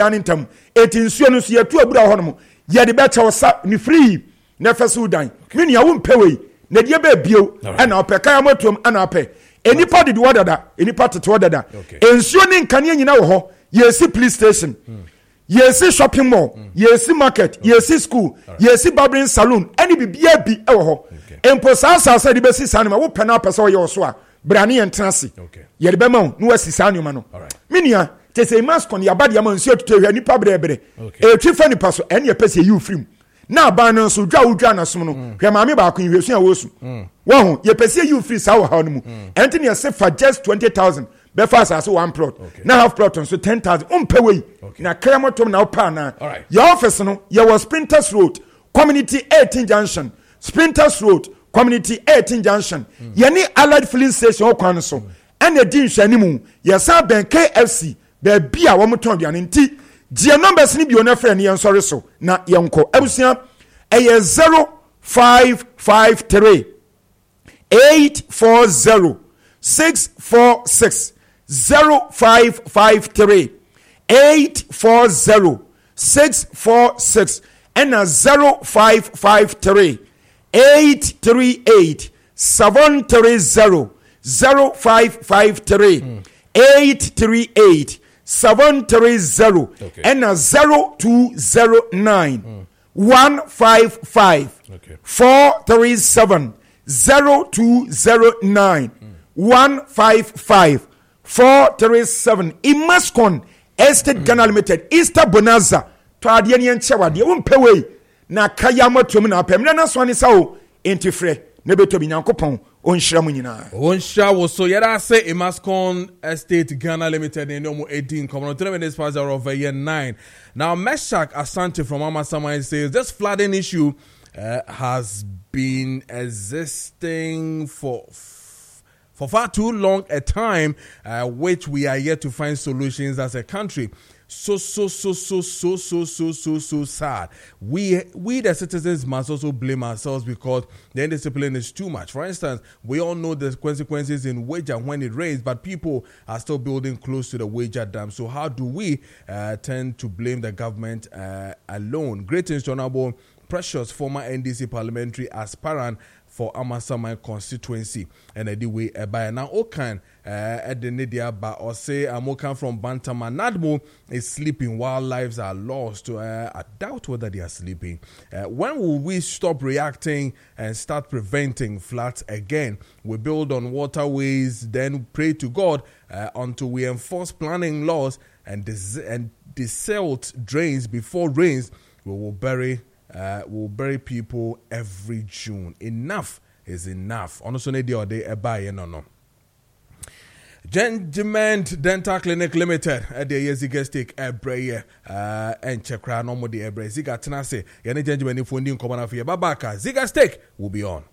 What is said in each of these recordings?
anintam etinsuo no so yetu abura ho no ye de becha wosa ni free na fesu dan mini ya wo mpewei na de be bio ana opeka ya motom ana apɛ enipa de wodada enipa tete wodada ensuo ni nkane nyina wo ho yesi police station yesi shopping mall yesi market yesi school yesi barbering saloon any bibia bi e wo ho empo sa de besi sanima wo pɛ na pɛ so ye wo so a brane yentrase ye de be ma no wasi sanima no minia te say mask on ya bad ya man nsuo tutu hwa nipa brɛbrɛ e twifa nipa so ene ye pɛ se you free na ban no so dwa na som no hwɛ maame ba ko hwɛ su a wo su wo ho ye pɛ se you free sa wo ha no mu enti ne se for just 20,000 be fast as one plot na half plot so 10,000 umpewei na kremotom na opa na your office no your was Sprinters Road Community 18 Junction Sprinters Road Community 18 Junction yani Allied Filling Station okwan so ene di nhwani mu yesa ben KFC be bia wo moton bia nti die numbers ni bi ona frɛ ne yensɔre so na yenko abusia eye 0553 840 646 0553 840 646 and 0553 838 730 0553 838 730 and 0209 155 437 0209 155 437 Imascon Estate Ghana Limited Easter Bonanza to adiani enchewade umpewe na kaya motom na apem na so ani sawo entifre ne betobi nyankopon onhira mu nyina onhira wo so yera say Imascon Estate Ghana Limited in no 18 coming 3 minutes past of year 9. Now Meshach Asante from Amasamai says this flooding issue has been existing for far too long a time, which we are yet to find solutions as a country. So sad. We the citizens must also blame ourselves because the indiscipline is too much. For instance, we all know the consequences in Wager when it rains, but people are still building close to the Wager Dam. So how do we tend to blame the government alone? Greetings to Honorable Precious, former NDC parliamentary aspirant for Amasamai constituency, and I do way by now. Okan at the Nidia ba or say Amokan from Bantama Nadmo is sleeping while lives are lost. I doubt whether they are sleeping. When will we stop reacting and start preventing floods again? We build on waterways, then pray to God until we enforce planning laws and desilt drains before rains. We will bury people every June. Enough is enough. Honestly, no. Gentleman Dental Clinic Limited at the Ziga Stick Ebre and Chekra no more the Ebre Ziga Tenase. Any gentleman funding common for Babaka Ziga Stick will be on.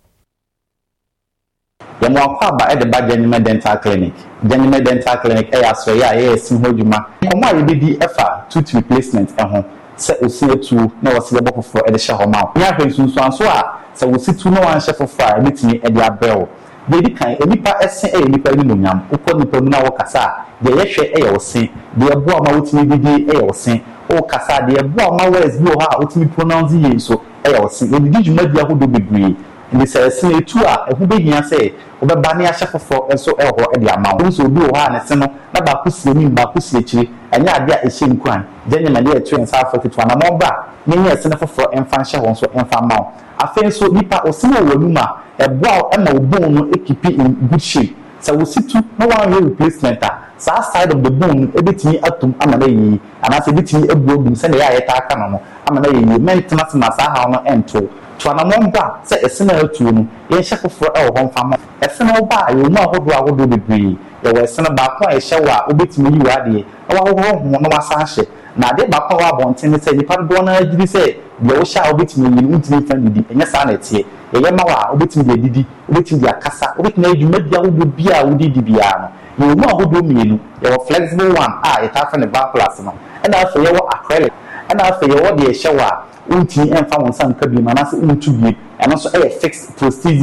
The more by the bad Gentleman Dental Clinic. Gentleman Dental Clinic, yes, Simhoduma. Why you did the effort tooth replacement at home? Se osie tu na wose de bokofo e de hye homa nya hwensunsu anso a se wose tu no wan hye fofo a betimi e de abrewo de di kan enipa ese e enipa ni monyam ukọ nipa mu na wo kasa de ye hwe e ye wose de ebo ama wotimi bidi e ye wose o kasa de ebo ama words bi o ha wotimi pronounce ye so e ye wose de di juma bi ahodo bebre ni se se etu a ehu behia se obeba ne ahye fofo enso e ho e de ama wo so bi o ha ne se no na ba kusie ni ba kusie chiri anya ade a ehye nkwan jenye na de etu en sa afọ ketu na mo ba nye ese ne fofo emfa hye ho so emfa ma afen so nipa osimo wanuma eboa e na obon no ekipi in good shape so we sit to no one replacement sa side of the bone ebetimi atom amana yi ana se betimi ebuodum se na ya yeta aka no amana yi maintenance na sa ha no ento to na mo ba se ese na atu no ye hye fofo e wo mfa ma ese na ba ye mu ahodo bebre ye we ese na ba ko e hye wa obetimi yi wa de wa ho no wasa hye na de ba ko wa bonten se nipa do na agiri se de wo sha obetimi yi ntimi fa didi enya sa na tie ye ma wa obetimi de didi obetimi de akasa obetimi adwuma bia wo bia wo didi bia no ye mu ahodo mienu ye wo flexible one e ta fa ne back plus no and also ye wo acrylic and also ye wo de hye wa unti emfa won san ka bi na na se untu bi and also fixed prosthesis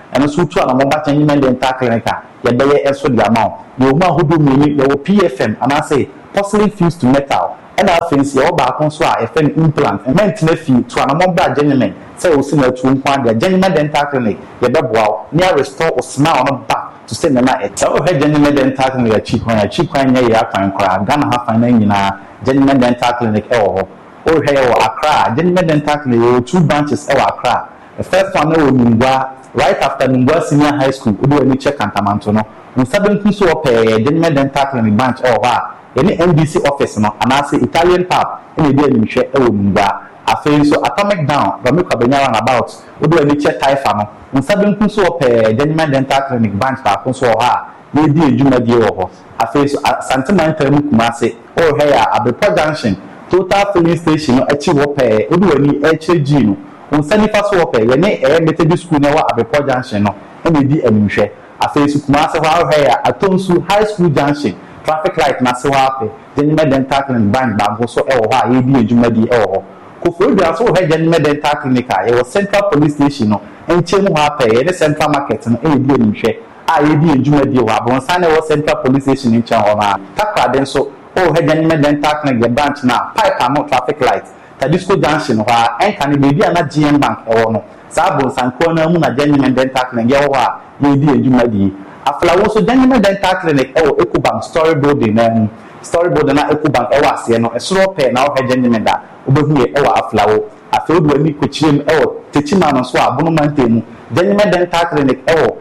ɛno so to ana mo ba Genuine Dental Clinic a yɛbɛyɛ ɛso de ama wo yɛ mo ahodo mmienu yɛwɔ PFM anaasɛ porcelain fused to metal ɛna afei nso yɛwɔ baako nso a yɛfɛ no implant ɛmɛntena fi to ana mo ba Genuine sɛ o si na tu nko adeɛ Genuine Dental Clinic yɛbɛboa wo ne restore o smile no back to say na ɛtɛ o hɛ Genuine Dental Clinic akyi kwan nyɛ yɛ akwan koraa Ghana ha fan na nyinaa Genuine Dental Clinic ɛwɔ hɔ o hɛ yɛwɔ Accra Genuine Dental Clinic yɛwɔ 2 branches ɛwɔ Accra the first one ɛwɔ Nungua right after Nungua Senior High School o do ani check Kantamanto no nsabenku so ɔpɛ Genuine Dental Clinic branch ɛwɔ hɔ a ɛne NBC office no anaasɛ Italian pub ɛna ebi animhwɛ ɛwɔ Nungua afei nso Atomic Down Bamikwa Benyara about o do ani check Taifa no nsabenku so ɔpɛ Genuine Dental Clinic branch baako so wɔ hɔ a yɛdi adwumadie wɔ hɔ afei nso Santimantal mu Kumase o hɛ ya Abepo Junction Total Filling Station no akyi wɔ pɛ o do ani HG no nsanifa so wɔ pɛ yɛne Methodist School na wɔ Abepo Junction no ɛna edi animhwɛ afei nso Kumase hɔ ahɛ ya Atonsu High School Junction traffic light na se hɔ apɛ Genuine Dental Clinic bank baako so ɛwɔ hɔ a yɛdi adwumadie ɛwɔ hɔ Koforidua so wɔ Genuine Dental Clinic a yɛwɔ Central Police Station no nkyɛn mu hɔ apɛ yɛne Central Market no ɛna edi animhwɛ a yɛdi adwumadie wɔ abɔnsan na ɛwɔ Central Police Station nkyɛn hɔ na Takrade nso wɔ Genuine Dental Clinic yɛ branch na pipe ano traffic light Tadisco Junction hɔ a ɛnka ne beebi a na GM Bank ɛwɔ no saa abɔnsan kɔn na mu na Genuine Dental Clinic yɛ wɔ hɔ a yɛdi adwumadie aflawo so Genuine Dental Clinic ɛwɔ Ecobank Story Building na Story Building na Ecobank ɛwɔ aseɛ no ɛsoro pɛ na wɔ Genuine da wobɛhu yɛ ɛwɔ aflawo afei do ani kokyerem ɛwɔ Techima no so a Bonomante mu Genuine Dental Clinic ɛwɔ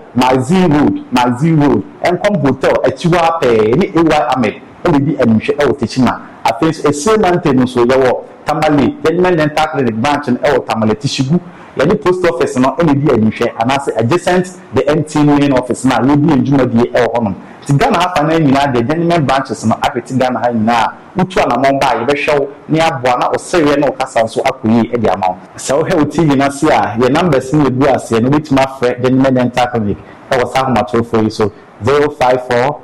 Mazi Road Enkom Hotel akyiwa pɛ ne AY Ahmed ɛna di animhwɛ ɛwɔ Techima afei nso Esiemante no so yɛwɔ Tamale Genuine Dental Clinic branch no ɛwɔ Tamale Tishigu yɛde post office no ɛna di animhwɛ anaasɛ adjacent the MT main office na yɛdi adwumadie ɛwɔ hɔnom ti Ghana ha fan nyinaa de Genuine branches no apɛti Ghana ha nyinaa wotu anamɔn ba yɛbɛhwɛ wo ne aboa na ɔsɛreɛ na ɔkasa nso akɔyi ɛde ama wo sɛ wohɛ wo TV na se a yɛ numbers no yɛgu aseɛ no wobɛtumi afrɛ Genuine Dental Clinic ɛwɔ saa ahomatorofo yi so 054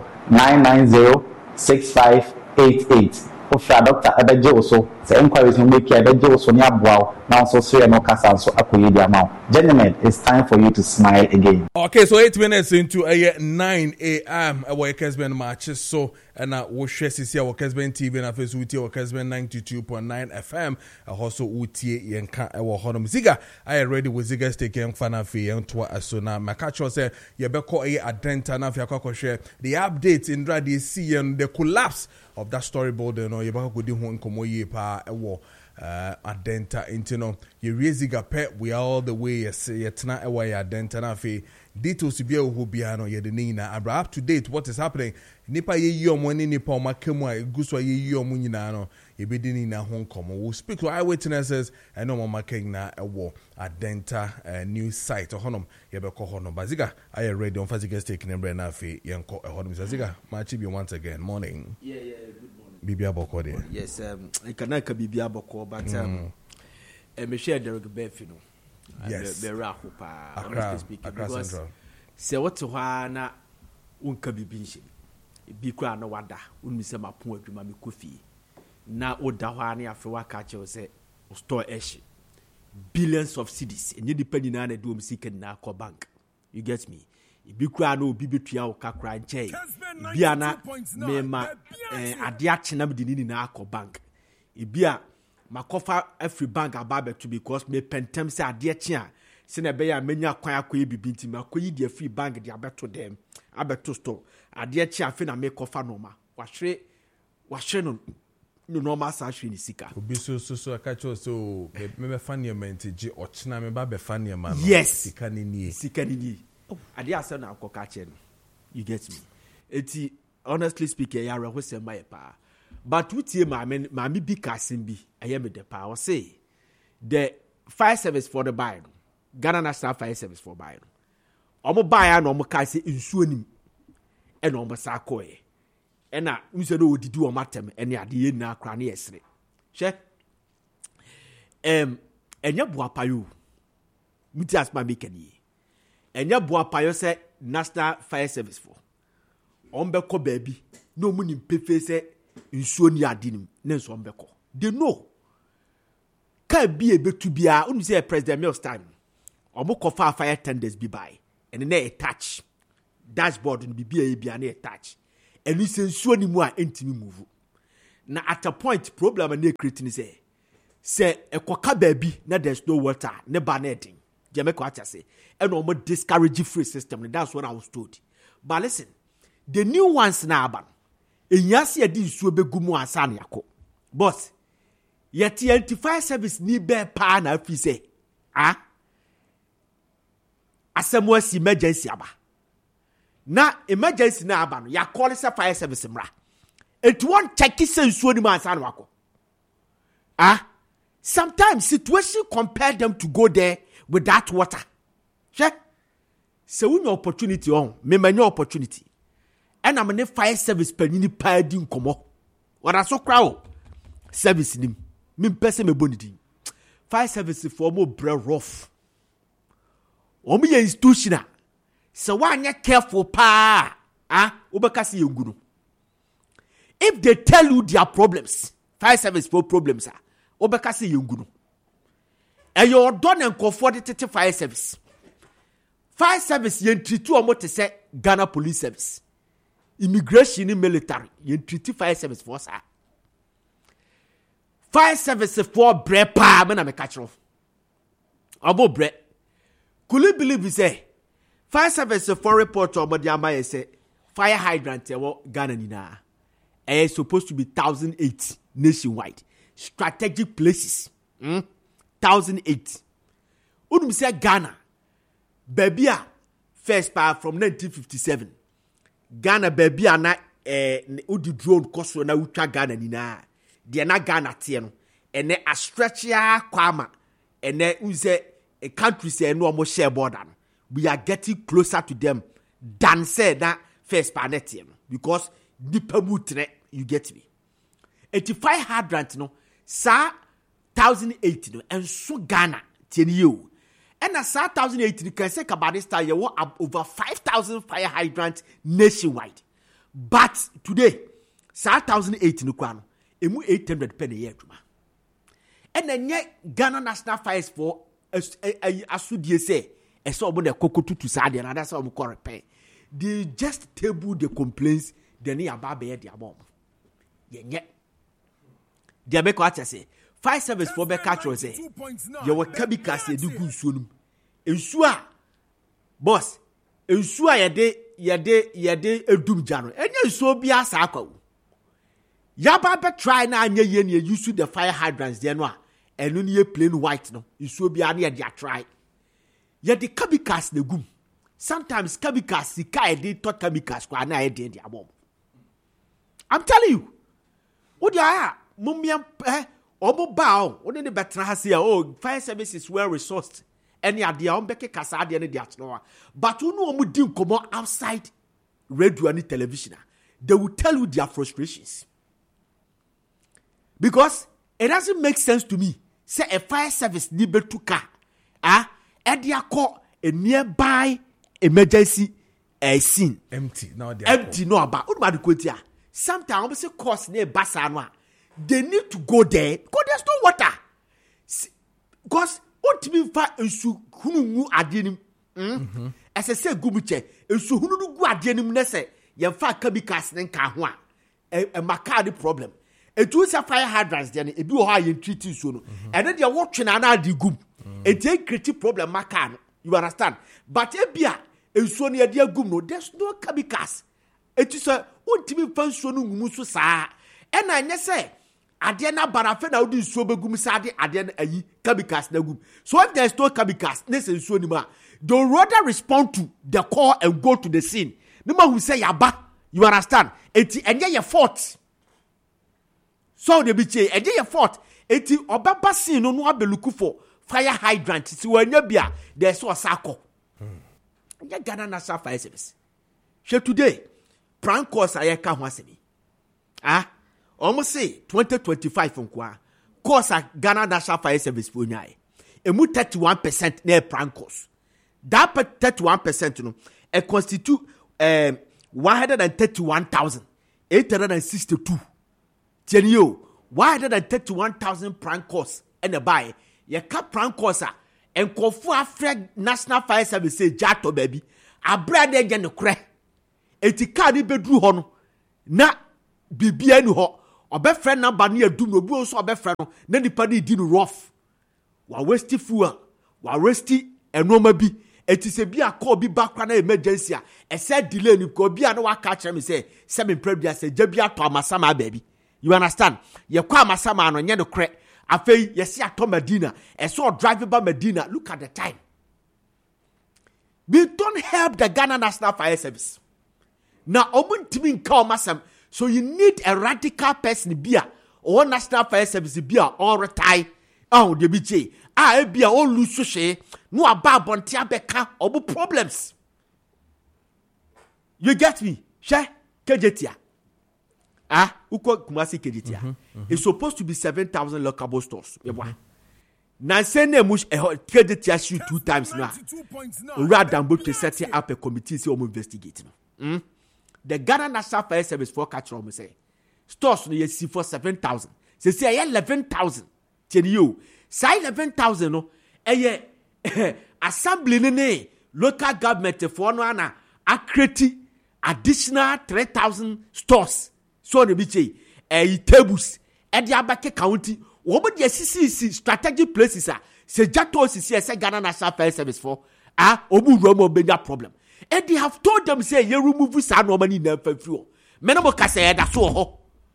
990 6588 ofra doctor ebeje wo so say inquiries no make ebeje wo so ni aboa wo na so so no kasa so akoye di ama. Gentlemen, it's time for you to smile again. Okay, so 8 minutes into 9 a.m. our Kesben matches so and we share CC our Kesben TV na face uti our Kesben 92.9 FM also uti yenka our honum ziga I ready with ziga taking fana fi yentwa asona makacho say yebeko adenta na fi akwa share the updates in radio see and the collapse of that storyboard no yebako godi ho nkomo yi pa ewo adenta intino ye reziga pet we are all the way yetna ewa ya adenta na fe details bia wo bia no ye de nyina abra up to date what is happening nipa ye yi omo ni nipa omakemu a eguso ye yi omo nyina no ye be de nyina ho nkomo we speak to eyewitnesses and no making na ewo adenta news site honom ye be ko honom baziga I ready on faziga stake number na fe yenko honom baziga machi bi once again morning yeah good morning Bibia Boko there. Yes, I cannot Bibia Boko, but me share Derek Beffino. Yes, the Rahupa, Accra because say what to Hana unka bibinshi. Be cry no wonder, Unisema point to Mammy Kofi. Now, old Dawani after what catcher say, store esh billions of cities, and you depending on a doom seeking now bank. You get me? Ibi kura no bibi tua o kakra nche bia na me ma ade ache na me ni na akọ bank ibia makofa every bank about to because me pentem say ade ache a se na be ya menya kwan akọ bibi nti makoyi de free bank de abeto dem abeto store ade ache afi na me kofa no ma wahwe no normal sashi ni sika obi so akacho so me fan your mentage ochina me ba be fan your man sika ni ni ade asa na akoka che no you get me eti honestly speaking ya reho se ma pa but utie ma me bi kasim bi eye me de pa o say the fire service for the buy no Ghana National Fire Service for buy no omo buy na omo ka se nsuo nim e na omo sa koe e na nsuo no odidi o matem ene ade ye na akra na yesre hwe enya buapayo muti asma be kani enya buapayo se National Fire Service for ombeko baby no mu ni pefe se nsuo ni ade nim na nso ombeko they know ka bi ebetu bia unu say President Mills time omo kofa fire tenders bi buy and then a touch dashboard and be a touch. And we say so ni more intimi move. Now at a point problem and they creating say a kwaka baby na there's no water ne banetting. Jamaica say and no more discouraging free system. And that's what I was told. But listen, the new ones now ban. In yasi adi so be gumu asani yako. Boss, yet the fire service ni be pa na fi say asemwas emergency aba. Na emergency na aba no ya call say fire service mra. It won't check say nsuo ni mansa na wako. Sometimes situation compel them to go there with that water. Check. So when your opportunity on, me many opportunity. And I'm in fire service penini pa di nkomo. What I so crowd service nim. Me pese me bonidi. Fire service for more bre rough. Omo ye institutional. So one ya careful pa. Obekasi yengunu. If they tell you their problems, fire service for problems obekasi yengunu. And you done and comfort the fire service. Fire service yen treat you omo te say Ghana police service. Immigration and military yen treat fire service for sa. Fire service for bre pa me na me catch off. Abo bre. Could you believe say fire service for report omo di ama say fire hydrant Ghana nina. It's supposed to be 1,008 nationwide. Strategic places. 1,008. Unum say Ghana. Babia first power from 1957. Ghana babia na udi drone koso na ucha Ghana nina. Dia na Ghana tie no. Ene a stretcher kwama. Ene unse a country say no mo share border. We are getting closer to them than say that first power net tie no. Because you get me. 85 hydrant no, sa 1,008 no, and so Ghana 10 you. And a sa 1,008 you can say about this time you want over 5,000 fire hydrants nationwide. But today, sa 1,008 no kwano, emu 800 penny year tuma. And then yet Ghana National Fires for asudie say, e so obo de kokotu to sa and that's how we call repair. They just table the complaints. Then he about be their mom. Yet. They make what I say. Fire service for back catch say. You were chemicals you do good soon. Ensure, boss. Ensure ye de a doom jano. And you so be a sako. Yaba try na nye use the fire hydrants there no. And only ye plain white no. You so be near their try. Ye the chemicals the gum. Sometimes chemicals the kai they talk chemicals kwa na e their mom. I'm telling you. What you are? Mummiam omo bao. What in the better has here? Oh, fire service is well resourced. Any idea on beke kasadi any diachnoa. But you know mudim come outside radio and television. They will tell you their frustrations. Because it doesn't make sense to me. Say a fire service need to car. Edia call a nearby emergency scene. Empty now. Empty no about. What about the sometimes say course near Basanwa. They need to go there because there's no water. Because what me fa ensu hunu adenim. As I say gubuche ensu hunu gu adenim na say ye fa chemicals nka ho a makadi problem. Etu say fire hydrants there e bi ho a ye treat so no. And then they watch na na di gum. E take create problem makano. You understand? But ebia ensu na dey gum no there's no chemicals. Etu say untimi fa nsuo no ngumu so saa e na nya say ade na barafe na odi nsuo begum saa ade na ayi chemicals na gum. So if there is no chemicals na say nsuo ni ma they rather respond to the call and go to the scene. No man will say yaba. You understand? Eti enye your fault. So they be che enye your fault. Eti obaba scene no abeluku for fire hydrant. Si wanya bia there so sako. Enye Ghana National Fire Service. She today prank course ayeka ho asemi. Almost say 2025 nkwa. Course Ghana National Fire Service for nyai. Emu 31% na prank course. That 31% no it constitute 131,862. Tell you 131,000 prank course and a buy. Ye cap prank course and kofu afre National Fire Service say jato baby. abra de gye ne kre eti car ni bedru ho no na bibia ni ho obefre number na adum no obi so obefre no na nipa ni di no rough wa waste fuel wa waste enoma bi eti se bi akọ bi bakwa na emergency a ese delay ni ko bi a na waka kire me say me prabia se gya bi ato amasama baby you understand ye kwa amasama no nye no kre afei ye si ato Medina eso drive ba Medina look at the time. We don't help the Ghana National Fire Service. Now, so you need a radical person beer or National Fire Service beer or retire. Oh, the BJ. I be all lose sushi. No about bontia beka or problems. You get me? Share Kejetia. Uko Kumasi Kejetia. It's supposed to be 7,000 local stores. Now, send them much Kejetia shoot 2 times now. Rather than to set up a committee to investigate. The Ghana National Fire Service for catch on say stores no see for 7,000. Say 11,000. Tell you, say 11,000 no. Assembly ne local government for no ana accrete additional 3,000 stores. So the biche tables at the Abake County. What would the strategic places are? Say Jato say Ghana National Fire Service for Obu Romo be that problem. And they have told them say you remove this money in the fuel. Menabo kase da so ho.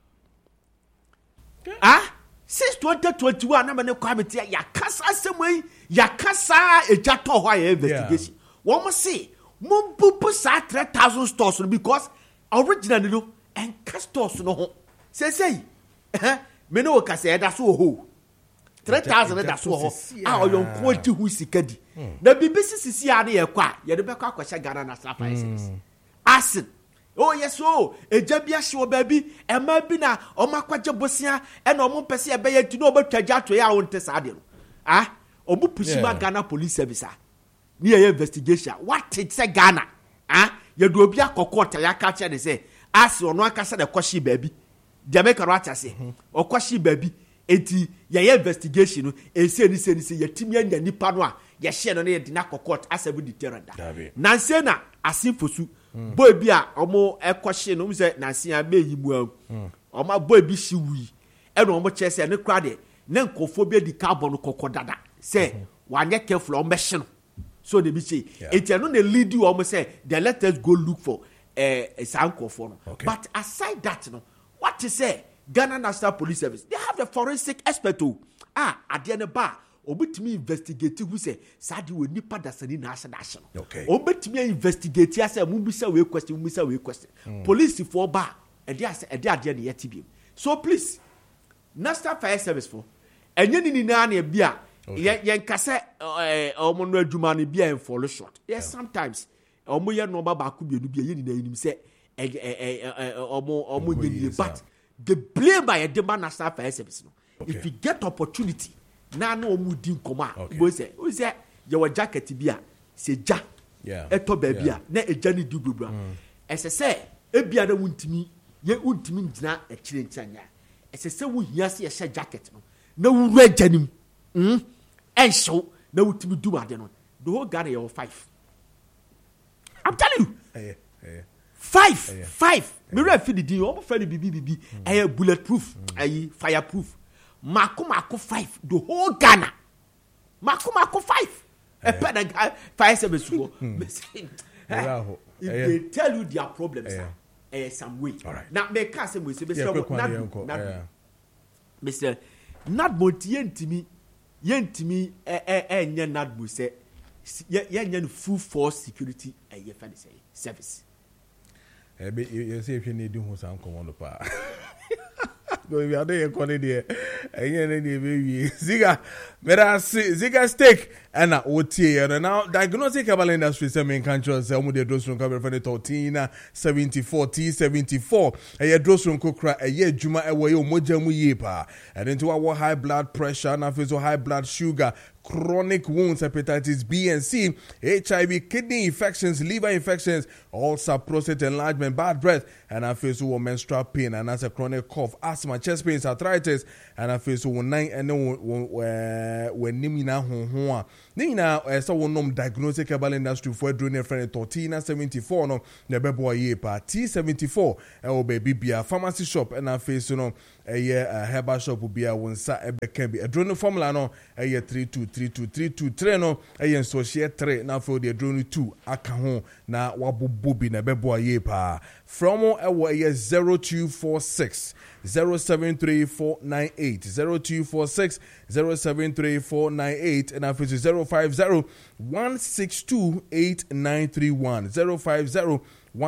Since 2021 na me kwamete ya kasa semwe ya kasa Jato ho investigation. One must say mumpu sa 3,000 stores because originally no and stores no ho. Say Meno kase da so ho 3,000 da so ho oyon kwoti hu sikadi na bibisi sisi ya na ye kwa ye de bekwa kwasha Ghana National Fire Service asin oh yes oh eja bia hye baby e ma bi na o makwaje bosia e na o mo pese e be ye ti no obetwaja to ya wonte sa de no obu pushima Ghana Police Service ni ye investigation what it say Ghana ye do obi akokota ya ka che de say asi ono akasa de kwashi baby Jamaica ratase okwashi baby enti ye investigation no ese ni se ye timi anya nipa no a ye hye no na ye dina court asabu deterrent nanse na asinfosu boy bi a omo ekohye no mse nanse a be yi mu omo boy bi hye wi e no omo chese ne kra de ne nkofo bi di carbon kokodada say wanye careful omo hye no so de bi say enti no na lead you omo say then let us go look for a sankofo no but aside that no what to say Ghana National Police Service, they have the forensic expert too. At the end of the bar, obetimi investigate who say Sadi will nipa dasani national. Okay. Obetimi investigate ya say mumbisa we question. Police for bar and they say they are there yet. So please, National Fire Service for enye ni na na bia yen kase omo no adwuma no bia en fall short. Yes, sometimes omo ye no ba ku bia no bia ye ni na nim say omo nyeni but the blame by a demand National Fire Service. Okay. If you get opportunity, now no mudin koma. Boy say, who say your jacket bia say ja. Yeah. Eto baby na ejani du bubra. Ese say ebia na wuntimi ye wuntimi gina e kire ntanya. Ese say wo hiase ye sha jacket no. Na wuru ajanim. Ensho na wutimi du ade no. The whole Ghana you 5. I'm telling you. 5. Mirror feed the almost fairly BBB. Bulletproof. Fireproof. Mako 5. The whole Ghana. Mako 5. Fire service. If they tell you their problems, some way. Now, make us say, Mr. Not but yentimi, not say, yen full force security service. You see if you need to do some command pa. Go if you are there there. Ziga, Ziga steak and a OT and now diagnostic cable industry semi country some the drosron cover for the 1374 T74 a drosron kokra a year juma away mojamu yepa and into our high blood pressure and also high blood sugar chronic wounds, hepatitis B and C, HIV, kidney infections, liver infections, ulcer, prostate enlargement, bad breath, and I face menstrual pain, and as a chronic cough, asthma, chest pains, arthritis, and I face nine and when Nimina Honhoa. Nina, so one diagnostic herbal industry for doing a friend Tortina 74 no Nebebo Yepa T74 baby be a pharmacy shop and I face a herbal shop will be a one sa can be a drone formula no a year 323233 no a year associate 3 now for the drone 2 akaho na wabu bubi Nebebo Yepa from a year 0246 073498 0246 073498 and I face 050 162 8931 050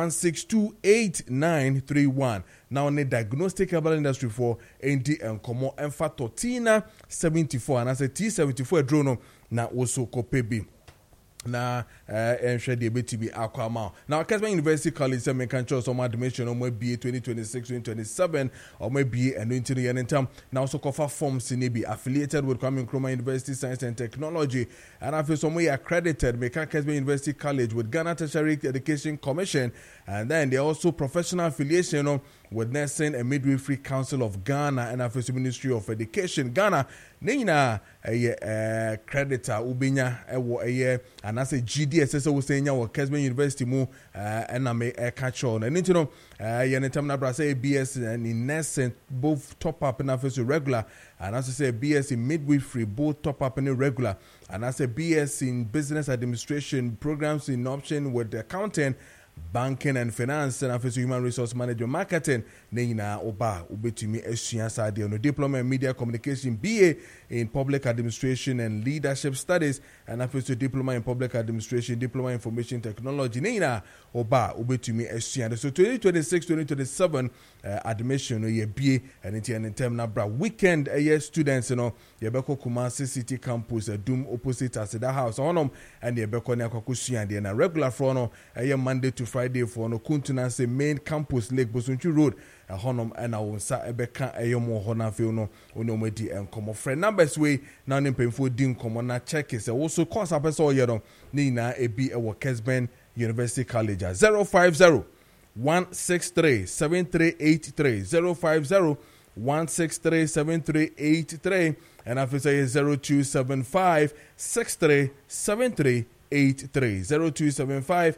1628931. Now on the diagnostic herbal industry for ND and Komo and Fatotina 74 and I say T74 drone na also kopebi. Na enhwe de betibi akwama now Kesman University College say make control some admission on my BA 2026 2027 or my BA and into the time now also cover forms in be affiliated with Kwame Nkrumah University Science and Technology and I feel some way accredited make Kesman University College with Ghana Tertiary Education Commission and then they also professional affiliation with Nursing and Midwifery Council of Ghana and Afro Ministry of Education Ghana Nina a creditor ubinya ewo eye and as a GDS so we say nya Kesman University mu and I may catch on and you know yenetam na bra say BS and in nursing both top up and Afro regular and as I say BS in midwifery both top up and regular and as a BS in business administration programs in option with accounting banking and finance and after human resource management marketing nina oba ubetumi esua sade no diploma in media communication BA in public administration and leadership studies and after diploma in public administration diploma in information technology nina oba ubetumi esua so 2026-2027 admission no ye BA and in term na bra weekend year students no ye beko Kumasi City campus Doom opposite Aseda House honom and ye beko na akosua de na regular for no Monday to Friday for no Kuntuna say main campus Lake Bosunchu Road honum and I will sa ebeka eyomo hona feel no onomedi and come friend numbers way now nimpemfo din come na check is also course apeso yedo ni na ebi ewo Kesman University College 050 163 7383 050 163 7383 and after say 0275 63 7383 0275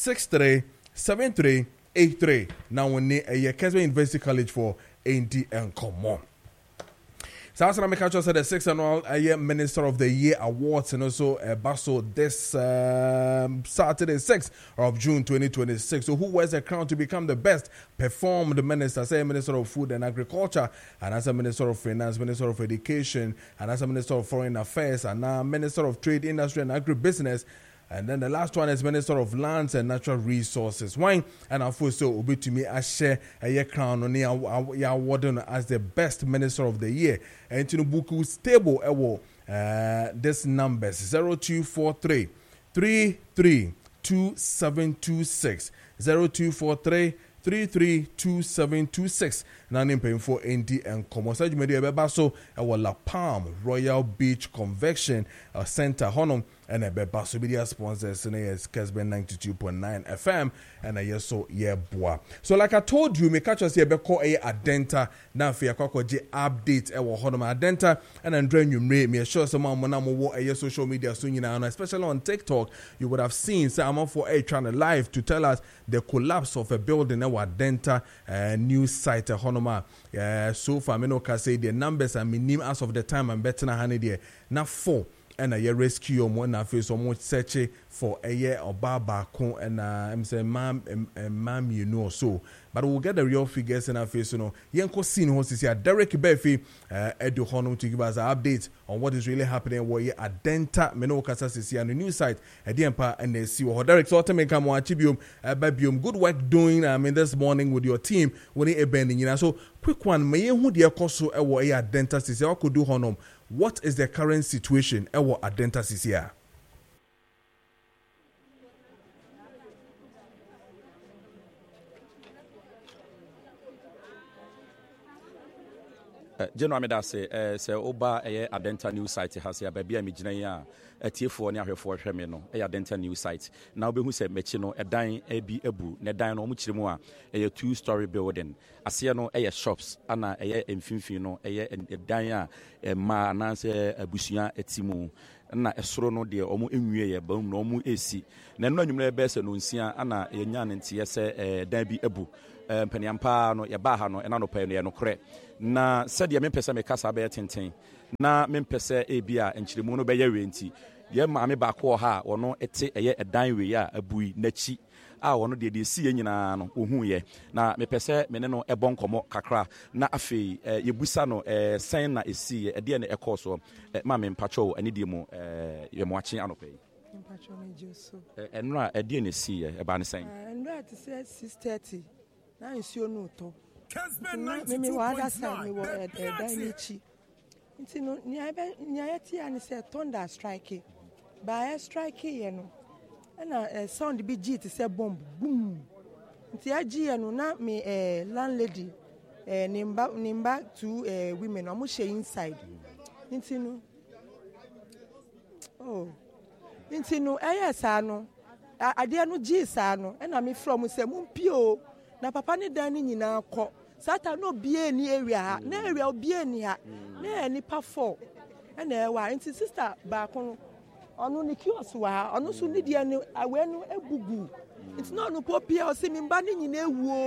637383. Now we need a Kesman University College for ND and Common. So as I make sure the 6th annual Minister of the Year Awards and also Basso this Saturday 6th of June 2026. So who wears the crown to become the best performed minister? Say Minister of Food and Agriculture and as a Minister of Finance, Minister of Education and as a Minister of Foreign Affairs and now Minister of Trade, Industry and Agribusiness. And then the last one is Minister of Lands and Natural Resources. Wine and also Obi to me I share a crown on the award as the best Minister of the Year. And to the book stable this numbers 0243 332726 0243 332726 na name for ND and Commerce Media Bebaso La Palm Royal Beach Convention Center Honum and a Bebaso media sponsors and Kesman 92.9 FM and a yeso yeah boa. So like I told you, me catch us here beko Adenta na fe akwakoje update Honum Adenta and Andre Numre me sure some monamo a social media soon you know, especially on TikTok you would have seen some for trying to live to tell us the collapse of a building Adenta news site Honoma. So far me no can say the numbers and minimum as of the time I'm better na honey there na 4 and a rescue one na face so much search for a year or baba and I'm saying ma'am you know so but we'll get the real figures in our face you know yenko seen host is here Derek Befi Edu Honum to give us an update on what is really happening where you Adenta Meno Casas is here on the news site at the Empire and they see what Derek so to make come Chibium Babium good work doing this morning with your team when it bending you know so quick one may who the cost Adenta is here could do Honum. What is the current situation at Adenta CCR? General Medase, say Oba a Adenta news site has a baby and Mijina, a T4 near her for Hemino, a Adenta news site. Now be who said Mechino, a dying Abi Ebu, Nedan Omuchimoa, a 2-story building, Asiano, a shops, Anna, a Infino, a Daya, a Ma Nance, a Busia, a Timu. Na esoro no de omo enwie ye bam no omo esi na no anwumre be se no nsia ana yenya ne ntie se dan bi ebu mpaniampa no ye ba ha no ena no pa no ye no kore na se de mempese me kasa be tenten na mempese ebia enchiremu no be ye wenti ye maame ba ko ha wono ete eye edan we ya abui nachi a wono de si ye nyina no ohu ye na mepese me ne no ebon komo kakra na afei yebusa no sen na esi ye de ne ekoso maame mpacho ani di mu ye mo achi anope mpacho me jesu enra de ne si ye eba ne sen enra te say 6:30 na nsuo no to me wa da say me wo dan ni chi nti no nya ti ani say thunder strike by strike ye no na sound bi git say bomb boom nti agie no na me landlady nimba two women omo share inside nti no sa no ade no gi sa no na me from say mumpio na papa ne dan ni nyina kɔ sata no bie ni area ha na area obie ni ha na nipa 4 na ewa nti sister ba ko ono ni kiosk wa ono so ni dia ni awe no ebugu nti no no popia o se mimba ni nyina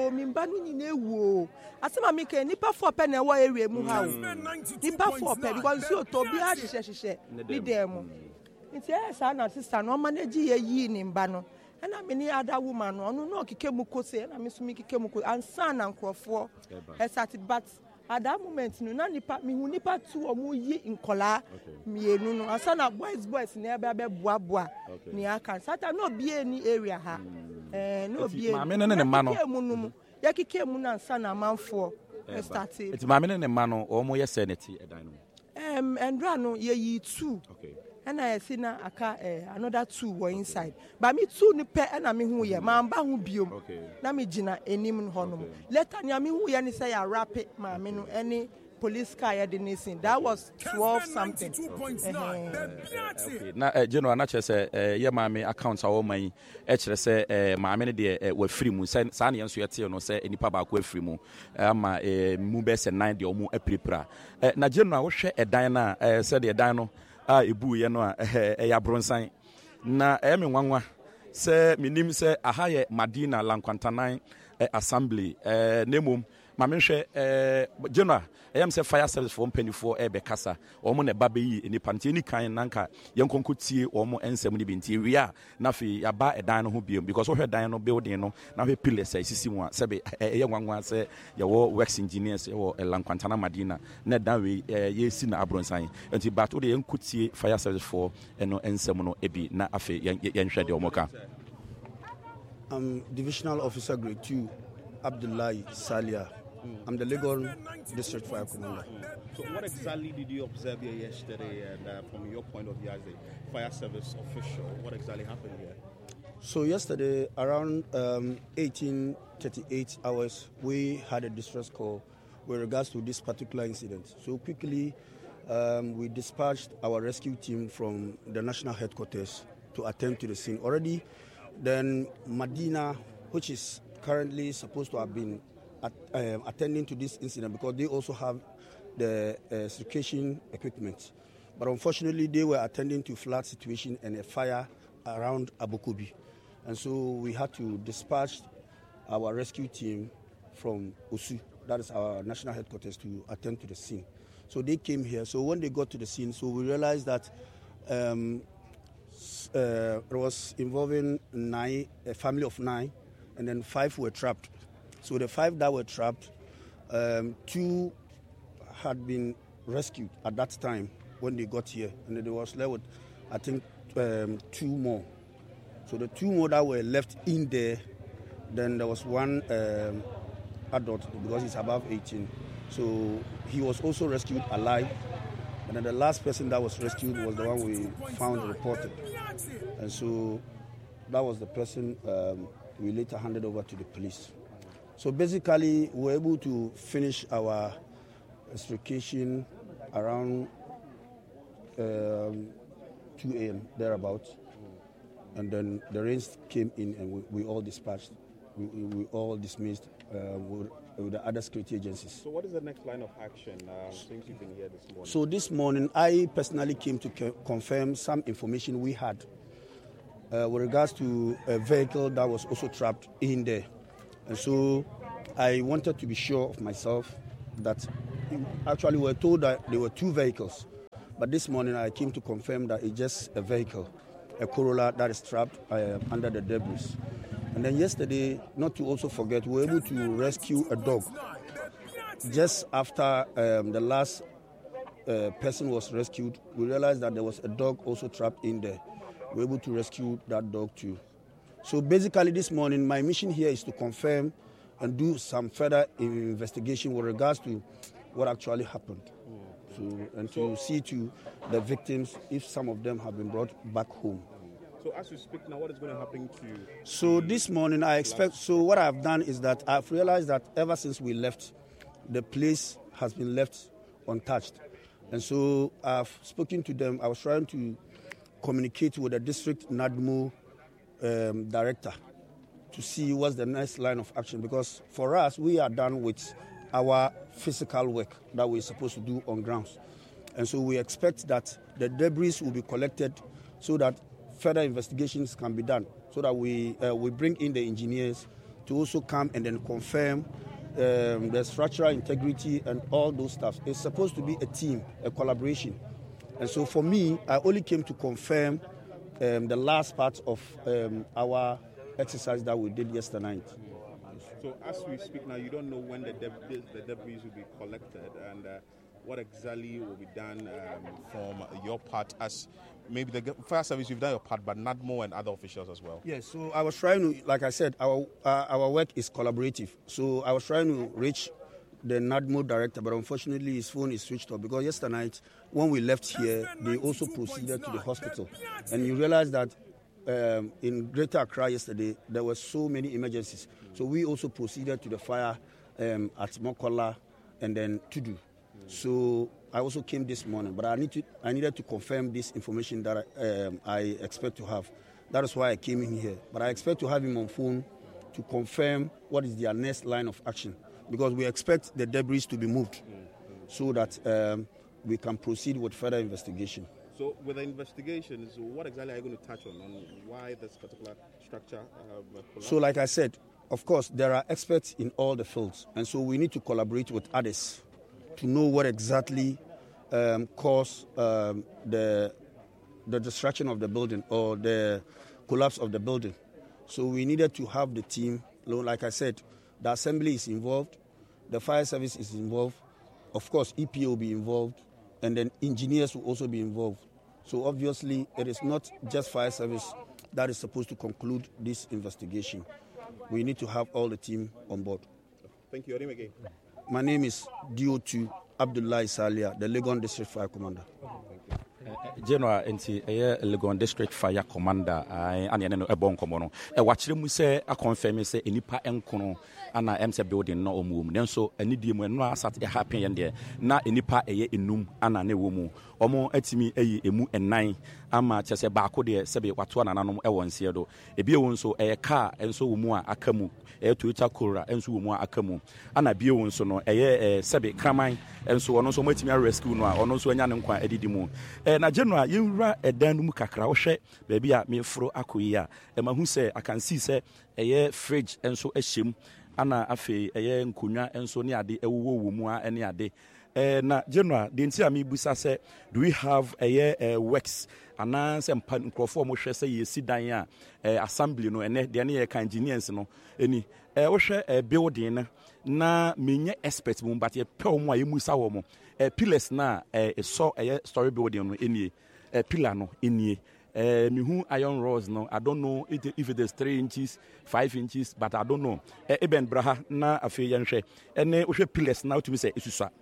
ewuo asema me ke nipa 4 pe na ewa area mu ha o nipa 4 pe because so to bi a hyehyehye bi dem nti sa na sister no manage ye yi ni mba no na me ni ada woman no no kike mu kose na me so me kike mu ko ansa na nkrofo esat but at that moment no na nipa me hu nipa 2 omo yi nkola mienu no ansa na boys na ebe boaboa ni aka sata no bie ni area ha no bie ma me ne ma no ya kike mu na ansa na manfo start it ma me ne ma no omo ye sanity edan no endra no ye yi 2 okay and I see na aka another 2 were inside but me 2 ni pe na me hu ye ma mba hu biom na me gina enim ho no later ni me hu ye ni say ya rap ma me no any police car ya denison that was 12 something okay na general na chese ye ma me account awo man kire se ma me ne de wa free mu sa na ye nso yete no se enipa ba ko free mu ama mu be se 9 de omu aprepra na general wo hwe edan na se de edan no ebu ye no ya bronsan na me nwanwa se minim se aha ye Madina Lankwantanan assembly nemom ma me hwe general se fire service for mpanifo be kasa omo ne ba be yi enipa nti eni kan nanka ye nkonkotie omo ensem ni binti wia na fi ya ba edan no ho biom because wo hwe dan no building no na hwe pillars sisi mu a se be ye nwanwa se ye wo works engineers ye wo Lankwantana Madina na dan we ye si na abronsan nti but wo de ye nkotie fire service for eno ensem no ebi na afi ye nhwe de omo ka Divisional Officer Grade 2 Abdullahi Salia. I'm the Legon District Fire Commander. So what exactly did you observe here yesterday, and from your point of view as a fire service official, what exactly happened here? So yesterday, around 18:38 hours, we had a distress call with regards to this particular incident. So quickly, we dispatched our rescue team from the national headquarters to attend to the scene. Already, then Madina, which is currently supposed to have been attending to this incident because they also have the circulation equipment. But unfortunately, they were attending to flood situation and a fire around Abokobi. And so we had to dispatch our rescue team from Osu, that is our national headquarters, to attend to the scene. So they came here. So when they got to the scene, so we realized that it was involving a family of 9, and then 5 were trapped. So the 5 that were trapped, 2 had been rescued at that time when they got here, and there was left with, I think, 2 more. So the 2 more that were left in there, then there was 1 adult because he's above 18. So he was also rescued alive, and then the last person that was rescued was the one we found reported. And so that was the person we later handed over to the police. So basically, we were able to finish our extrication around 2 a.m. thereabouts, and then the rains came in and we all dispatched. We all dismissed with the other security agencies. So what is the next line of action since you've been here this morning? So this morning, I personally came to confirm some information we had with regards to a vehicle that was also trapped in there. And so I wanted to be sure of myself that actually we were told that there were 2 vehicles. But this morning I came to confirm that it's just a vehicle, a Corolla that is trapped under the debris. And then yesterday, not to also forget, we were able to rescue a dog. Just after the last person was rescued, we realized that there was a dog also trapped in there. We were able to rescue that dog too. So basically this morning, my mission here is to confirm and do some further investigation with regards to what actually happened. And to see to the victims if some of them have been brought back home. So as we speak now, what is going to happen to you? So this morning I expect, so what I've done is that I've realized that ever since we left, the place has been left untouched. And so I've spoken to them. I was trying to communicate with the district NADMO director to see what's the next line of action, because for us, we are done with our physical work that we're supposed to do on grounds. And so we expect that the debris will be collected so that further investigations can be done, so that we bring in the engineers to also come and then confirm the structural integrity and all those stuff. It's supposed to be a team, a collaboration. And so for me, I only came to confirm the last part of our exercise that we did yesterday night. So as we speak now, you don't know when the debris will be collected and what exactly will be done from your part, as maybe the fire service, you've done your part, but NADMO and other officials as well. Yes, so I was trying to, like I said, our work is collaborative. So I was trying to reach the NADMO director, but unfortunately his phone is switched off, because yesterday night when we left here, they also proceeded to the hospital. And you realize that in Greater Accra yesterday, there were so many emergencies. So we also proceeded to the fire at Mokola and then Tudu. So I also came this morning, but I needed to confirm this information that I expect to have. That is why I came in here. But I expect to have him on phone to confirm what is their next line of action, because we expect the debris to be moved so that we can proceed with further investigation. So with the investigations, what exactly are you going to touch on why this particular structure collapsed? So like I said, of course, there are experts in all the fields, and so we need to collaborate with others to know what exactly caused the destruction of the building or the collapse of the building. So we needed to have the team. Like I said, the assembly is involved, the fire service is involved, of course EPA will be involved, and then engineers will also be involved. So obviously it is not just fire service that is supposed to conclude this investigation. We need to have all the team on board. Thank you. Your name again? My name is DO2 Abdullahi Salia, the Legon District Fire Commander. General nti Legon District Fire Commander ane no ebon komo no wa kire mu se a confirm se enipa enkono ana MC building no omum nenso anidie mu no asat e happen yende na enipa eye enum ana na wo mu omo atimi eyi emu enan ama chese baako de sebe wato nananom e wonse do ebie won so car enso wo mu a akamu Toyota Corolla enso wo mu a akamu ana bie won so no sebe kraman enso ono so matimi rescue no a ono so anya ne nkwa edidi mu na General yewura edan mu kakra wo hwe ba bia me fro akoyi a mahu se I can see se fridge enso ahyem ana afi nkonwa enso ne ade ewo mu a ene ade na General the ntia me busa se do we have works ana se mpa nkrofo mo hwe se yesi dan a assembly no ene de ne ka engineers no eni wo hwe building na menye expert mu but ye pe mo a ye musa wo mo pillars na so story building no eni pillar no eni mihu iron rods no I don't know if it is 3 inches 5 inches but I don't know eben braha na afi yenhwe ene wo hwe pillars na utumi se esusa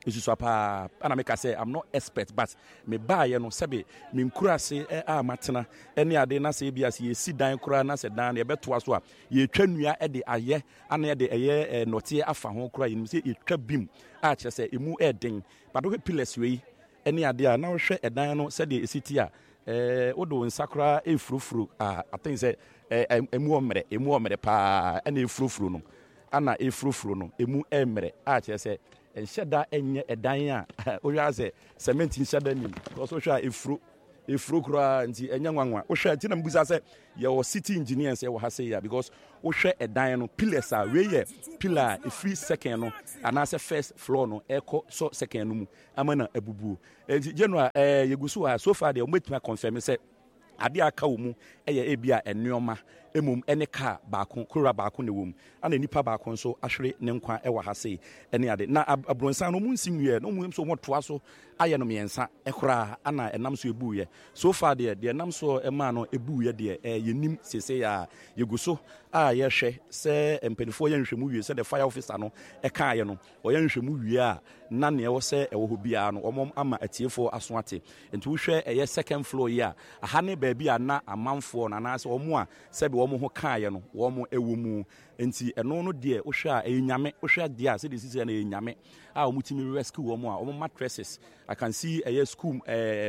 esusu pa ana make say I'm not expert but me ba ye no sebe me nkura se a matena ene ade na se bia se ye si dan kura na se dan na ye beto so a ye twa nua e de aye ana ye de eye note afa ho kura yin se ye twa bim a che se emu eden but we pillars we ene ade a na wo hwe edan no se de esiti a odo nsakura efurufuru I think say emu omere pa ene efurufuru no ana efurufuru no emu emere a che se enhyeda enye edan a ohwa se cement enhyeda nim because ohwa efuru kura nti enya nwanwa ohwa ti na mbusa se ye wo city engineers ye wo ha se ya because ohwa edan no pillars a we ye pillar free second no ana se first floor no eko so second no mu amana abubu nti general yegusu a so far de o metima confirm se ade aka wo mu eye ebia enneoma emum ene ka baako kura baako ne wom ana nipa baako nso ahwere ne nkwa ewa ha sei ene ade na abronsan no mu nsinwie no mu so motoa so aye no miensa ekora ana enam so ebuye so far de enam so ema no ebuye de yenim sese ya yeguso a ye hwe se empenifo ye nhwemu wie se the fire officer no eka aye no oye nhwemu wie a na ne wo se ewo bia no omom ama atiefo aso ate enti wo hwe eye second floor ya aha ne ba bia na amanfo na na se omo a se be omo ho kaaye no omo ewo mu enti eno no de wo hwe a enyame wo hwe de a se de sisi na enyame a omo timi rescue omo a omo mattresses I can see a school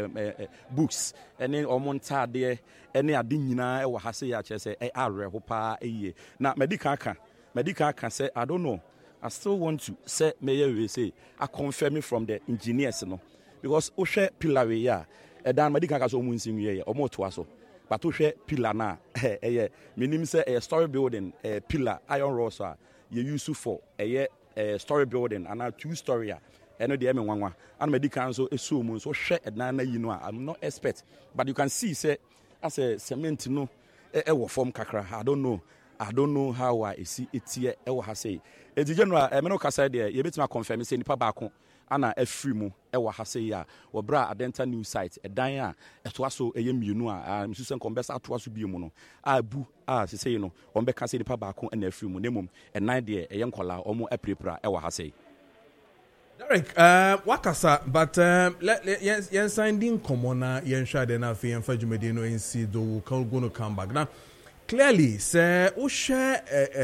books ene omo ntade ene ade nyina e wo ha se ya che se arre ho pa eye na medical can say I don't know I still want to say we say I confirm from the engineers no because o hwe pillar we ya dan medical can so mu nsin we ye omo to aso but o hwe pillar na menim say a story building pillar iron rods are you use for story building and a 2-story eno de me nwanwa and medical so esu mu so hwe dan na yi no I'm not expert but you can see say as a cement no wo form kakra I don't know how I see it here ewo ha say e general me no kasa de ye betima confirm say nipa baako ana afri mu ewo ha say ya wo bra Adenta new site edan a eto aso eye mienu a msusen kombesa ato aso bi mu no abu se say no ombe ka say nipa baako ana afri mu nemom enan de eye nkola omo aprepra ewo ha say Derek, wakasa, but yen signing common yen shade na fi yen fajumedi no nsi do going to come back now. Clearly, say o share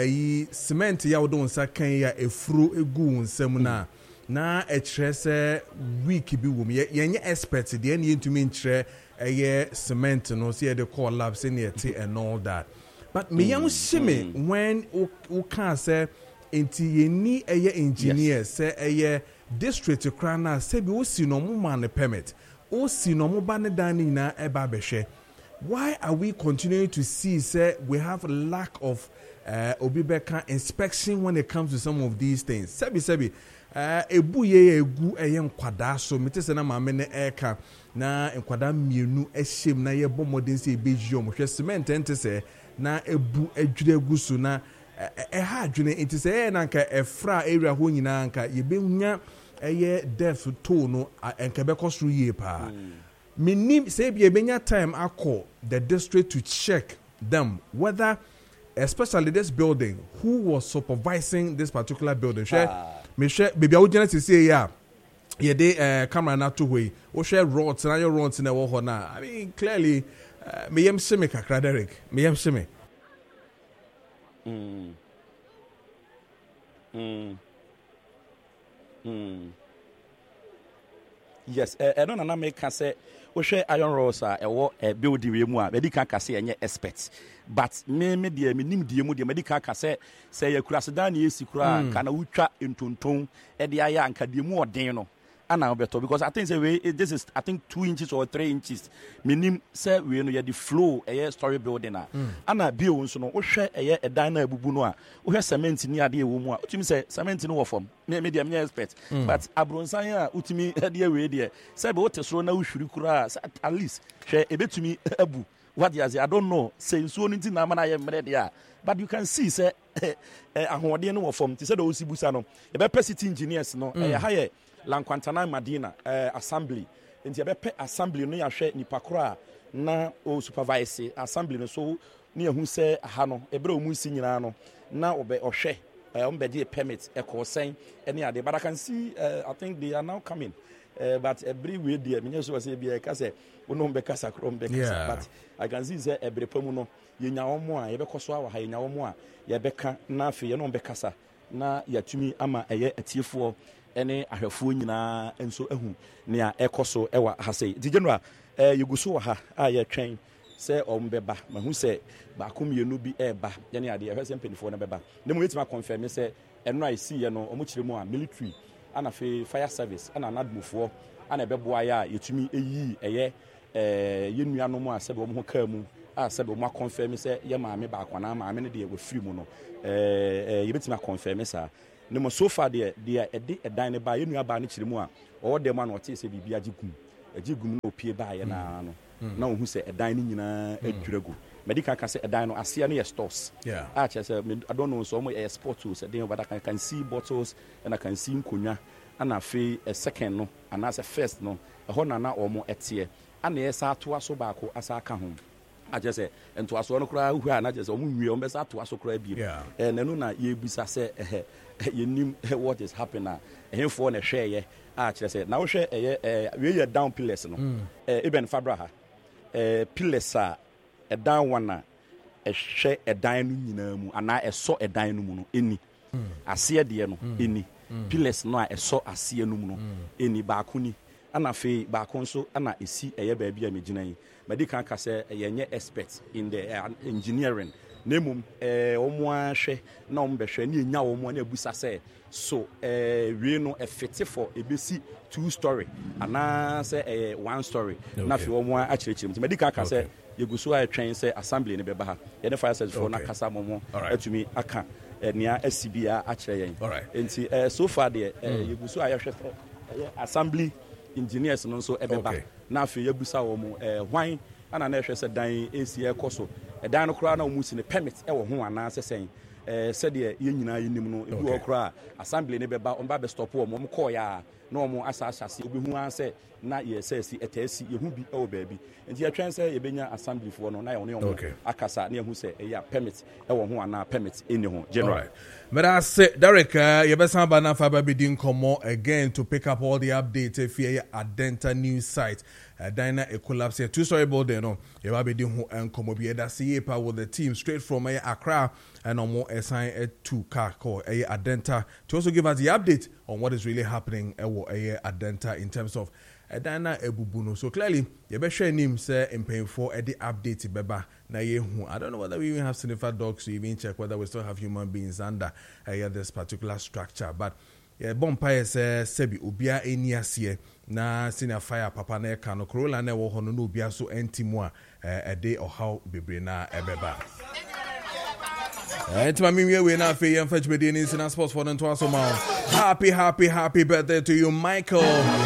cement ya wodo nsa kan ya efuru egu nsam na ekyerese week bi wom yenye expert de ene yentumi nkyere cement no say the call lab say near and all that. But me yan shime when o can say enti yeni engineer say district krana say bi o si no mo man permit o si no mo ba ne dan ni na eba behwe. Why are we continuing to see say we have a lack of obibeka inspection when it comes to some of these things? Sebi ebu ye egu nkwada so metese na maame ne eka na nkwada mienu ehyem na ye bomodin se ebeji om hwe cement entese na ebu adwure egu so na ha adwune entese na nka efra area ho nyina nka ye behunya def to no enka be kosru ye pa minim say be benya time akọ the district to check them whether especially this building who was supervising this particular building me share baby awugina say ya ye dey camera na to way o share rods na your rods na wo ho na I mean clearly me yem sheme kakra Derek me yem sheme yes no na make can say o share iron rods ewo building we mu a medical can say enye expert but me de me nim de mu de medical can say yakura sedan na yesi kura kana wutwa entonton e de aya anka de mu odin no ana obeto because I think say this is I think 2 inches or 3 inches minim say we no ye the flow story building ana bi o nso no wo hwe edan na abubu no a wo hwe cement ni ade ewo mu a utimi say cement no wo form me de me expert but abronsan a utimi ade we de say be wo tesoro na wo hwiri kura at least hwe ebetumi abu what you say I don't know say nso no nti na ma na ye mre de a but you can see say ahode no wo form ti say do sibusa no e be city engineers no higher Lankwantana Madina assembly nti ebepe assembly no ya hwe nipa kora na o supervise assembly no so ne ehu se aha no ebre o mu si nyina no na ohwe Ombedi permit a saying any other, but I can see I think they are now coming. But every way dear minister was a case unombekasa krombekasa, but I can see say every pomuno yenya omo a yebekɔ so awa ha yenya omo a yebeka na afi ye no mbekasa na yatumi ama eye atiefo ene ahwefo nyina enso ehu nea ɛkɔ so ɛwa ha sei di general yuguso wa ha a ye twɛn sɛ ombeba mahu sɛ ba komienu bi ɛba ye ne ade ɛhwɛ sɛ mpanifo na beba ne mo yetima confirm sɛ ɛno a esi ye no ɔmo kyerɛ mu a military ana fe fire service ana nadmufo ana ɛbɛboa ya yetumi eyi ɛyɛ yenua no mu a sɛ ɔmo ho kaa mu a sɛ ɔmo confirm sɛ ye maame ba akwana maame ne de wɔ free mu no yebetima confirm sɛ ne mo so far de ɛde ɛdan ne ba yenua ba ne kyerɛ mu a ɔwɔ dem ana ɔte sɛ bibia agigum na opie ba ye na no na ohu sɛ ɛdan ne nyinaa adwiragu medical can say ɛdan no asia no stores I don't know so much sport tools but I can see bottles and I can see nkonya and I feel a second no and as a first no ɛhɔ na ɔmo ɛteɛ ana yɛsa to aso baako asa aka ho I just say and to aso no kra hu ana just ɔmo nwie ɔmo bɛsa to aso kra bi ɛno na yɛbisa sɛ yɛnim what is happening ɛhemfo na hwɛ yɛ a kyerɛ sɛ na wo hwɛ ɛyɛ we yɛ down pillars no even fabra ha pillars a ɛdan wana ɛhwɛ ɛdan no nyinaa mu ana ɛsɔ ɛdan no mu no eni aseɛ deɛ no eni pillars no a ɛsɔ aseɛ no mu no eni baako ni ana fe baako nso ana esi ɛyɛ baabi a megyina yi madi kan ka sɛ ɛyɛ expert in the engineering nemum ɔmo ahwɛ na ɔmo bɛhwɛ ne nya ɔmo na abusa sɛ so we no ɛfete for ebesi 2-story ana sɛ 1-story na fe ɔmo akyerɛkyerɛ mu madi kan ka sɛ yeguso a train say assembly ne beba ha ye ne fire service for na kasa momo atumi aka nia asibia a kyerɛ yɛn enti so far de yeguso a yɛhwɛ assembly engineers no so ebeba na afi yebusa wo mo hwan ana na ɛhwɛ sɛ dan AC ɛkɔ so dan no kora na wo musi ne permit ɛwɔ ho ana sɛ sɛn sɛdeɛ yɛn nyinaa yɛnim no ebi wɔ kora assembly ne beba on ba be stop wo mo kɔ ya na ɔmo asase obi hu an sɛ na yɛ sɛ si ɛtɛsi yɛhu bi ɛwɔ baabi nti yɛtwɛn sɛ yɛbɛnya assembly foɔ no na yɛ ɔno akasa na yɛhu sɛ ɛyɛ permit ɛwɔ ho ana permit ɛni ho general but I say Derek yɛbɛsan ba na fa ba bi di nkɔmmɔ again to pick up all the updates if yɛ Adenta news site Dina a collapse here 2-story building no yɛba bɛdi ho nkɔmmɔ bi yɛda se yepa with the team straight from Accra and ɔmo ɛsan to car call Adenta to also give us the update on what is really happening ɛwɔ Adenta in terms of Dina ebubuno. So clearly you be share him say mpayfo the update beba na yehu. I don't know whether we even have sniffer dogs to even check whether we still have human beings under this particular structure, but bompire say sebi obia eni asie na senior fire papa na ka no Corolla na wo hono no obia so entimu a day or how bebre na ebeba. And my we now for you fetch me in sports for them to happy birthday to you, Michael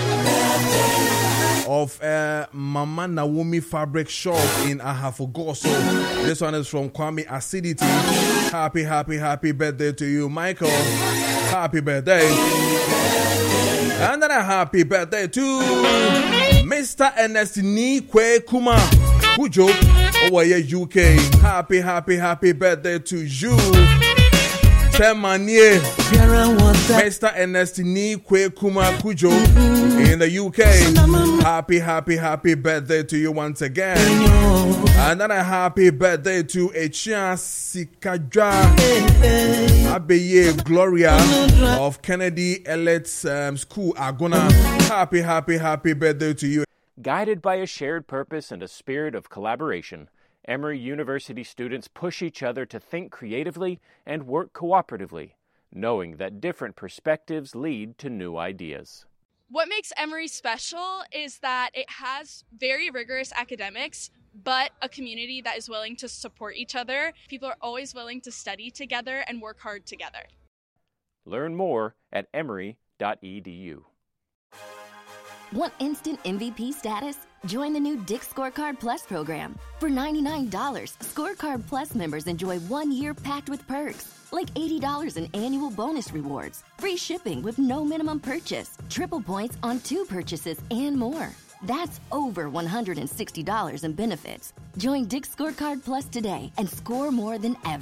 of Mama Naomi Fabric Shop in Ahafogoso. This one is from Kwame Acidity. Happy birthday to you, Michael. Happy birthday. And then a happy birthday to Mr. Ernest Nikwe Kuma Kujo over here UK. Happy birthday to you. Temanie, Mr. Ernest Nikwe Kuma Kujo in the UK. Happy birthday to you once again. And then a happy birthday to Echia Sikadra Abeye Gloria of Kennedy Elite School Agona. Happy birthday to you. Guided by a shared purpose and a spirit of collaboration, Emory University students push each other to think creatively and work cooperatively, knowing that different perspectives lead to new ideas. What makes Emory special is that it has very rigorous academics, but a community that is willing to support each other. People are always willing to study together and work hard together. Learn more at emory.edu. Want instant MVP status? Join the new Dick's Scorecard Plus program. For $99, Scorecard Plus members enjoy 1 year packed with perks, like $80 in annual bonus rewards, free shipping with no minimum purchase, triple points on 2 purchases, and more. That's over $160 in benefits. Join Dick's Scorecard Plus today and score more than ever.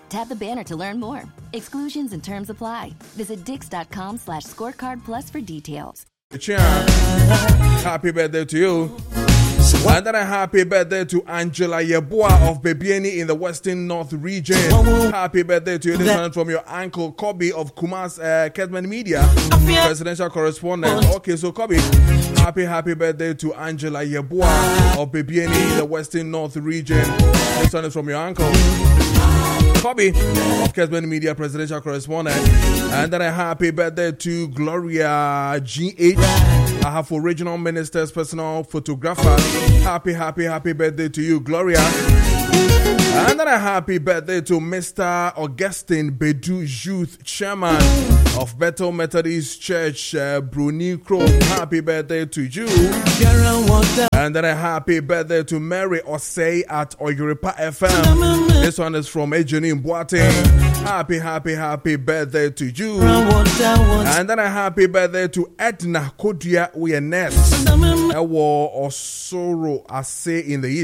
Tap the banner to learn more. Exclusions and terms apply. Visit Dix.com/scorecard plus for details. Happy birthday to you. And then a happy birthday to Angela Yeboah of Bebieni in the Western North region. Happy birthday to you. This one from your uncle Kobe of Kumas Kedman Media, presidential correspondent. Okay, so Kobe, happy birthday to Angela Yeboah of Bebieni in the Western North region. This one is from your uncle Kobe of Kedman Media, presidential correspondent. And then a happy birthday to Gloria GH. I have for regional minister's personal photographer. Happy birthday to you, Gloria. And then a happy birthday to Mr. Augustine Bedu, youth chairman of Bethel Methodist Church, Bruni Crow. Happy birthday to you. And then a happy birthday to Mary Osei at Oyuripa FM. This one is from Ejenin Boateng. Happy birthday to you. And then a happy birthday to Edna Kodia Uyenes. Ewo Osoro Ase in the